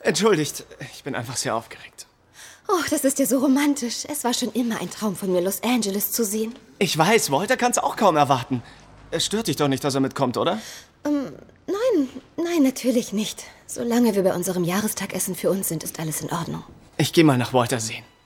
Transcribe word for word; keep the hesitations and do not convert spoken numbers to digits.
Entschuldigt, ich bin einfach sehr aufgeregt. Oh, das ist ja so romantisch. Es war schon immer ein Traum von mir, Los Angeles zu sehen. Ich weiß, Walter kann es auch kaum erwarten. Es stört dich doch nicht, dass er mitkommt, oder? Ähm, nein, nein, natürlich nicht. Solange wir bei unserem Jahrestagessen für uns sind, ist alles in Ordnung. Ich gehe mal nach Walter sehen.